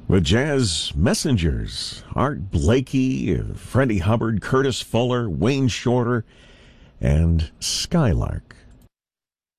The Jazz Messengers, Art Blakey, Freddie Hubbard, Curtis Fuller, Wayne Shorter, and Skylark.